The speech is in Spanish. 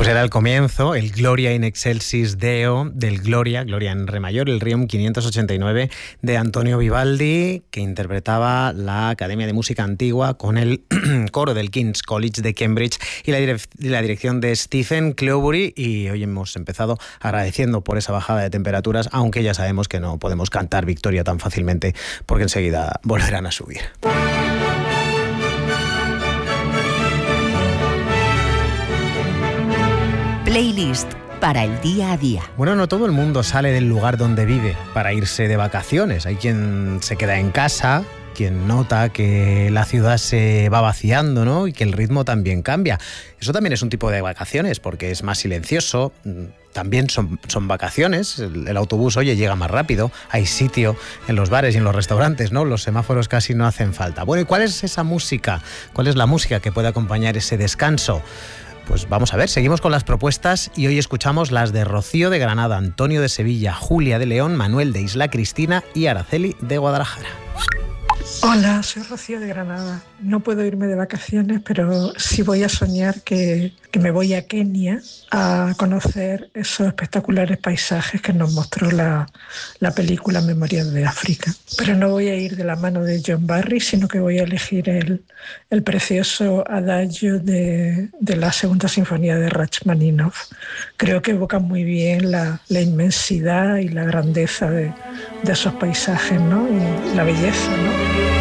Pues era el comienzo, el Gloria in Excelsis Deo del Gloria en Re mayor, el Requiem 589 de Antonio Vivaldi, que interpretaba la Academia de Música Antigua con el coro del King's College de Cambridge y la dirección de Stephen Cleobury. Y hoy hemos empezado agradeciendo por esa bajada de temperaturas, aunque ya sabemos que no podemos cantar victoria tan fácilmente porque enseguida volverán a subir. Playlist para el día a día. Bueno, no todo el mundo sale del lugar donde vive para irse de vacaciones. Hay quien se queda en casa, quien nota que la ciudad se va vaciando, ¿no? Y que el ritmo también cambia. Eso también es un tipo de vacaciones porque es más silencioso. También son vacaciones. El autobús, oye, llega más rápido. Hay sitio en los bares y en los restaurantes, ¿no? Los semáforos casi no hacen falta. Bueno, ¿y cuál es esa música? ¿Cuál es la música que puede acompañar ese descanso? Pues vamos a ver, seguimos con las propuestas y hoy escuchamos las de Rocío de Granada, Antonio de Sevilla, Julia de León, Manuel de Isla Cristina y Araceli de Guadalajara. Hola, soy Rocío de Granada. No puedo irme de vacaciones, pero sí voy a soñar que me voy a Kenia a conocer esos espectaculares paisajes que nos mostró la película Memorias de África. Pero no voy a ir de la mano de John Barry, sino que voy a elegir el precioso adagio de la segunda sinfonía de Rachmaninoff. Creo que evoca muy bien la inmensidad y la grandeza de esos paisajes, ¿no? Y la belleza, ¿no?